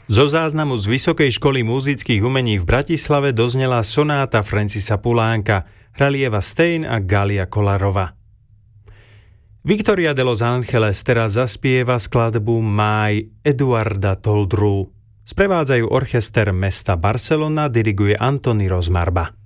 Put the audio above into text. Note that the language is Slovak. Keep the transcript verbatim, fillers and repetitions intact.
Zo záznamu z Vysokej školy múzických umení v Bratislave doznela sonáta Francisa Pulánka, hrali Eva Stein a Galia Kolarova. Victoria de Los Angeles teraz zaspieva skladbu Máj Eduarda Toldru. Sprevádzajú orchester mesta Barcelona, diriguje Antoni Rozmarba.